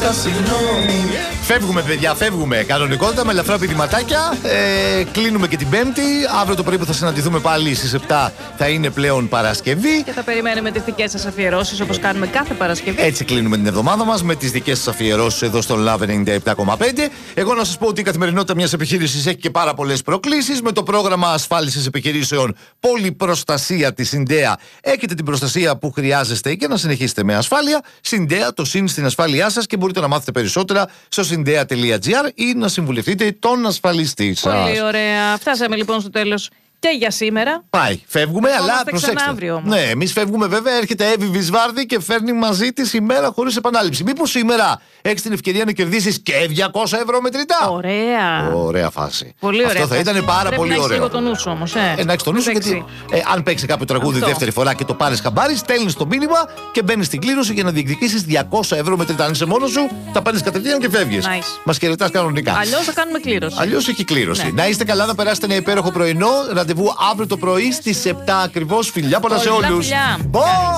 Φεύγουμε, παιδιά, φεύγουμε. Κανονικότητα με ελαφρά πηδηματάκια. Κλείνουμε και την Πέμπτη. Αύριο το πρωί που θα συναντηθούμε πάλι στις 7 θα είναι πλέον Παρασκευή. Και θα περιμένουμε τις δικές σας αφιερώσεις όπως κάνουμε κάθε Παρασκευή. Έτσι κλείνουμε την εβδομάδα μας με τις δικές σας αφιερώσεις εδώ στο Love 97,5. Εγώ να σας πω ότι η καθημερινότητα μιας επιχείρησης έχει και πάρα πολλές προκλήσεις. Με το πρόγραμμα ασφάλισης επιχειρήσεων Πολυπροστασία της Συντέα έχετε την προστασία που χρειάζεστε για να συνεχίσετε με ασφάλεια. Συντέα, το συν στην ασφάλειά σας, και μπορείτε να μάθετε περισσότερα στο συντέα.gr ή να συμβουλευτείτε τον ασφαλιστή σας. Πολύ ωραία. Φτάσαμε λοιπόν στο τέλος και για σήμερα. Πάει, φεύγουμε, αλλά προσέξτε. Ναι, εμείς φεύγουμε βέβαια. Έρχεται Εύη Βυσβάρδη και φέρνει μαζί της ημέρα χωρίς επανάληψη. Μήπως σήμερα έχεις την ευκαιρία να κερδίσεις και 200€ μετρητά. Ωραία. Ωραία φάση. Πολύ ωραία. Αυτό θα ήταν πάρα πολύ ωραίο. Να έχεις λίγο τον νου σου όμως. Να έχεις τον νου σου, γιατί αν παίξει κάποιο τραγούδι δεύτερη φορά και το πάρεις χαμπάρι, στέλνεις το μήνυμα και μπαίνεις στην κλήρωση για να διεκδικήσεις 200€ μετρητά. Αν είσαι μόνος σου, τα παίρνεις κατευθείαν και φεύγεις. Μας χαιρετάς κανονικά. Αλλιώς θα κάνουμε κλήρωση. Αλλιώς έχει κλήρωση. Ναι. Να είστε καλά, να περάσετε ένα υπέροχο πρωινό. Ραντεβού αύριο το πρωί στις 7 ακριβώς. Φιλιά πολλά σε όλους.